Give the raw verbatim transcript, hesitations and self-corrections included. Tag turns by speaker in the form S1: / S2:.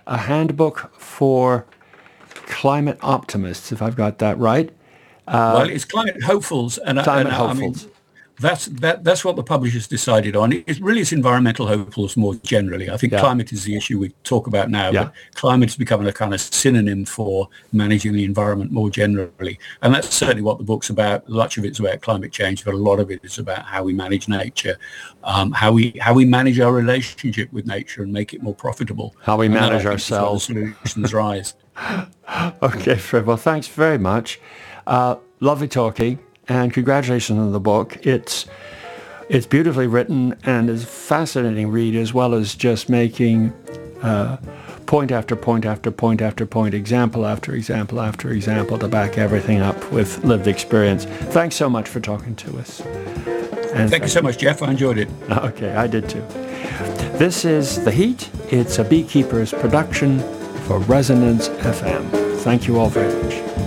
S1: a handbook for climate optimists, if I've got that right.
S2: Uh, well, it's climate hopefuls, and
S1: climate
S2: and,
S1: hopefuls.
S2: I mean, that's that that's what the publishers decided on. It really is environmental hopefuls more generally. I think yeah. climate is the issue we talk about now, yeah. but climate is becoming a kind of synonym for managing the environment more generally, and that's certainly what the book's about. Much of it's about climate change, but a lot of it is about how we manage nature, um, how we how we manage our relationship with nature and make it more profitable.
S1: How we
S2: and
S1: manage
S2: that,
S1: ourselves.
S2: Where the solutions rise.
S1: Okay, Fred. Well, thanks very much. Uh, lovely talking, and congratulations on the book. It's it's beautifully written and is a fascinating read, as well as just making uh, point after point after point after point, example after example after example to back everything up with lived experience. Thanks so much for talking to us.
S2: And thank you so much, Jeff. I enjoyed it.
S1: Okay, I did too. This is The Heat. It's a Beekeeper's production for Resonance F M. Thank you all very much.